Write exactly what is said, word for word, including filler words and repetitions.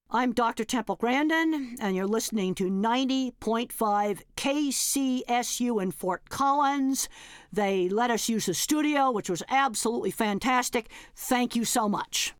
I'm Doctor Temple Grandin, and you're listening to ninety point five K C S U in Fort Collins. They let us use the studio, which was absolutely fantastic. Thank you so much.